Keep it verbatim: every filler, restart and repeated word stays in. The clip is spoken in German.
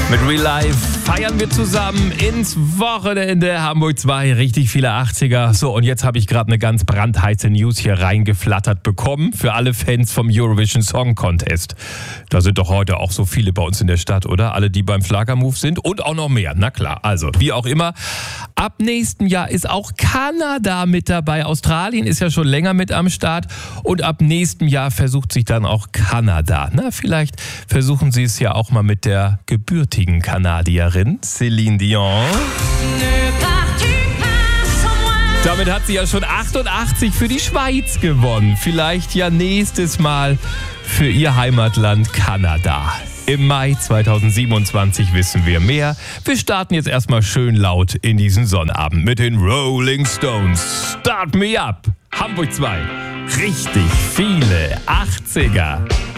Mit Real Life feiern wir zusammen ins Wochenende. Hamburg zwei, richtig viele achtziger. So, und jetzt habe ich gerade eine ganz brandheiße News hier reingeflattert bekommen für alle Fans vom Eurovision Song Contest. Da sind doch heute auch so viele bei uns in der Stadt, oder? Alle, die beim Schlagermove sind und auch noch mehr. Na klar, also wie auch immer. Ab nächstem Jahr ist auch Kanada mit dabei. Australien ist ja schon länger mit am Start. Und ab nächstem Jahr versucht sich dann auch Kanada. Na, vielleicht versuchen sie es ja auch mal mit der gebürtigen Kanadierin Céline Dion. Damit hat sie ja schon achtundachtzig für die Schweiz gewonnen. Vielleicht ja nächstes Mal für ihr Heimatland Kanada. Im Mai zweitausendsiebenundzwanzig wissen wir mehr. Wir starten jetzt erstmal schön laut in diesen Sonnabend mit den Rolling Stones. Start me up. Hamburg zwei. Richtig viele achtziger.